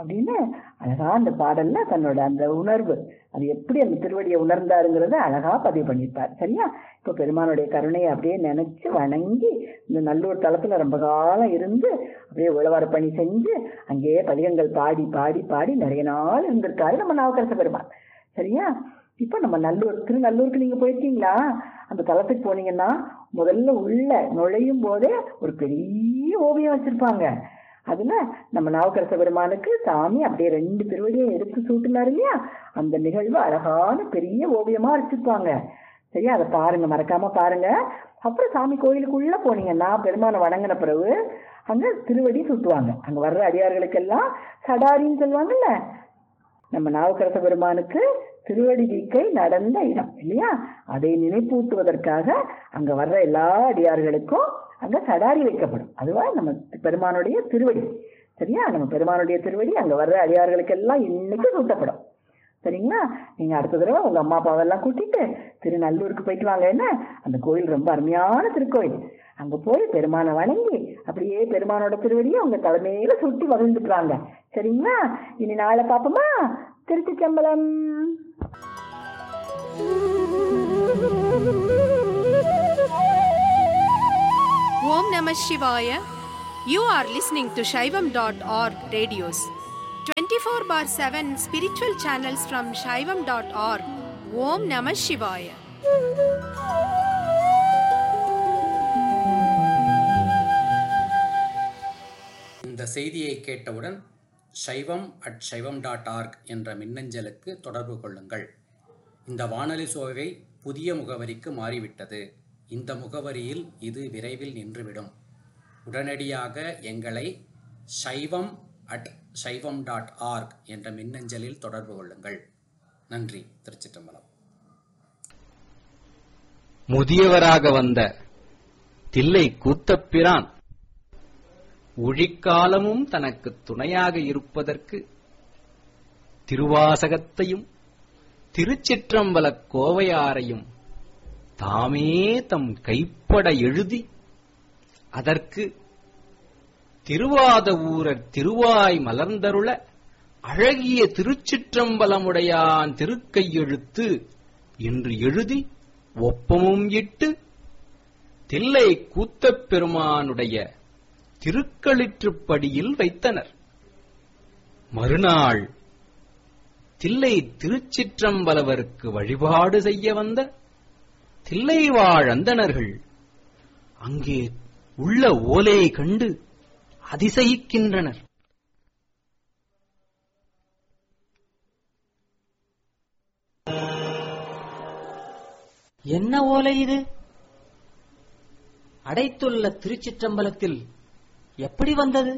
அப்படின்னு அழகா அந்த பாடல்ல தன்னோட அந்த உணர்வு, அது எப்படி அந்த திருவடியை உணர்ந்தாருங்கிறத அழகா பதிவு பண்ணியிருப்பார். சரியா? இப்ப பெருமானுடைய கருணையை அப்படியே நினைச்சு வணங்கி இந்த நல்லூர் தளத்துல ரொம்ப காலம் இருந்து அப்படியே உழவார பணி செஞ்சு அங்கேயே பதிகங்கள் பாடி பாடி பாடி நிறைய நாள் இருந்திருக்காரு நம்ம நாவுக்கரச பெருமான். சரியா? இப்ப நம்ம திருநல்லூருக்கு நீங்க போயிருக்கீங்களா? அந்த தளத்துக்கு போனீங்கன்னா முதல்ல உள்ள நுழையும் போதே ஒரு பெரிய ஓவியம் வச்சிருப்பாங்க. அதுல நம்ம நாவுக்கரச பெருமானுக்கு சாமி அப்படியே 2 திருவடியும் எடுத்து சூட்டினாரு இல்லையா, அந்த நிகழ்வு அழகான பெரிய ஓவியமா வச்சிருப்பாங்க. சரியா? அதை பாருங்க, மறக்காம பாருங்க. அப்புறம் சாமி கோயிலுக்குள்ள போனீங்கன்னா பெருமானை வணங்கின பிறகு அங்க திருவடி சுட்டுவாங்க. அங்க வர்ற அடியார்களுக்கெல்லாம் சடாரின்னு சொல்லுவாங்கல்ல, நம்ம நாவுக்கரச பெருமானுக்கு திருவடி தீக்கை நடந்த இடம் இல்லையா, அதை நினைப்பூட்டுவதற்காக அங்க வர்ற எல்லா அடியார்களுக்கும் அங்க சடாரி வைக்கப்படும். அதுவா நம்ம பெருமானுடைய திருவடி. சரியா? நம்ம பெருமானுடைய திருவடி அங்க வர்ற அடியார்களுக்கெல்லாம் இன்னைக்கு சூட்டப்படும். சரிங்களா? நீங்க அடுத்த தடவை உங்க அம்மா அப்பாவெல்லாம் கூட்டிட்டு திருநல்லூருக்கு போயிட்டு வாங்க. என்ன, அந்த கோயில் ரொம்ப அருமையான திருக்கோயில். அங்க போய் பெருமானை வணங்கி அப்படியே பெருமானோட திருவடியை உங்க தலைமையில சுட்டி மகிழ்ந்துக்குறாங்க. சரிங்களா? இனி நாளை பாப்போமா? திருச்சிற்றம்பலம். Om Namah Shivaya. You are listening to Shaivam.org radios. 24/7 spiritual channels from Shaivam.org. Om Namah Shivaya. இந்த செய்தியை கேட்டவுடன் shaivam@shaivam.org என்ற மின்னஞ்சலுக்கு தொடர்பு கொள்ளுங்கள். இந்த வானொலி சோவை புதிய முகவரிக்கு மாறிவிட்டது. இந்த முகவரியில் இது விரைவில் நின்றுவிடும். உடனடியாக எங்களை shaivam@shaivam.org என்ற மின்னஞ்சலில் தொடர்பு கொள்ளுங்கள். நன்றி. திருச்சிற்றம்பலம். முதியவராக வந்த தில்லை கூத்தப்பிரான் ஒழிக்காலமும் தனக்கு துணையாக இருப்பதற்கு திருவாசகத்தையும் திருச்சிற்றம்பலக் கோவையாரையும் தாமே தம் கைப்பட எழுதி அதற்கு திருவாதவூரர் திருவாய் மலர்ந்தருள அழகிய திருச்சிற்றம்பலமுடையான் திருக்கையெழுத்து என்று எழுதி ஒப்பமும் இட்டு தில்லை கூத்தப் பெருமானுடைய திருக்களிற்றுப்படியில் வைத்தனர். மறுநாள் தில்லை திருச்சிற்றம்பலவருக்கு வழிபாடு செய்ய வந்த தில்லைவாழ் அந்தணர்கள் அங்கே உள்ள ஓலையை கண்டு அதிசயிக்கின்றனர். என்ன ஓலை இது? அடைத்துள்ள திருச்சிற்றம்பலத்தில் எப்படி வந்தது?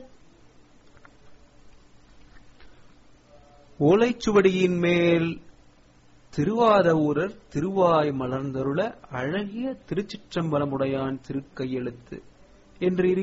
ஓலைச்சுவடியின் மேல் திருவாதவூரர் திருவாய் மலர்ந்தருள அழகிய திருச்சிற்றம்பலமுடையான் திருக்கையெழுத்து என்று